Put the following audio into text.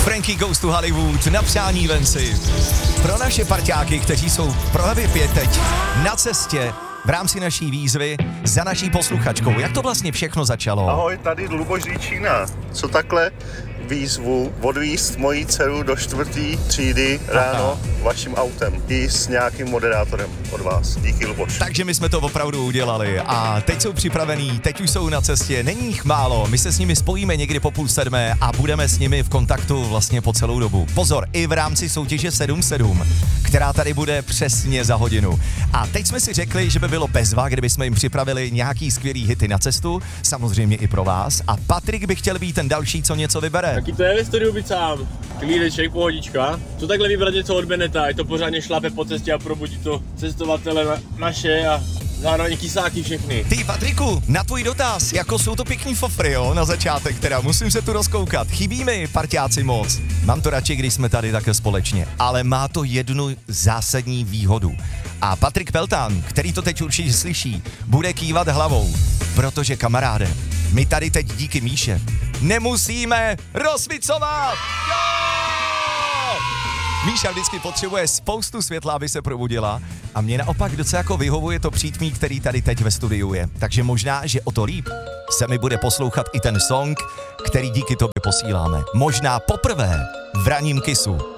Frankie Goes to Hollywood na přání Venci. Pro naše parťáky, kteří jsou v Prohevě teď na cestě v rámci naší výzvy za naší posluchačkou. Jak to vlastně všechno začalo? Ahoj, tady Luboš Líčína. Co takhle výzvu odvízt moji dceru do 4. třídy ráno vaším autem i s nějakým moderátorem od vás. Díky, Luboš. Takže my jsme to opravdu udělali a teď jsou připravení, teď už jsou na cestě, není jich málo, my se s nimi spojíme někdy po 6:30 a budeme s nimi v kontaktu vlastně po celou dobu. Pozor, i v rámci soutěže 7-7, která tady bude přesně za hodinu. A teď jsme si řekli, že by bylo bezva, kdyby jsme jim připravili nějaký skvělý hity na cestu, samozřejmě i pro vás. A Patrik by chtěl být ten další, co něco vybere. Taky to je ve studiu být sám. Klídeček, pohodička. Co takhle vybrat něco od Beneta, ať to pořádně šlape po cestě a probudí to cestovatele naše a zároveň kysáky všechny. Ty, Patriku, na tvůj dotaz, jako jsou to pěkný fofry, jo, na začátek teda, musím se tu rozkoukat. Chybí mi, parťáci, moc. Mám to radši, když jsme tady také společně, ale má to jednu zásadní výhodu. A Patrik Peltán, který to teď určitě slyší, bude kývat hlavou, protože kamaráde, my tady teď díky Míše nemusíme rozsvicovat! Jo! Míša vždycky potřebuje spoustu světla, aby se probudila a mě naopak docela jako vyhovuje to přítmí, který tady teď ve studiu je. Takže možná, že o to líp se mi bude poslouchat i ten song, který díky tobě posíláme. Možná poprvé v ranním kisu.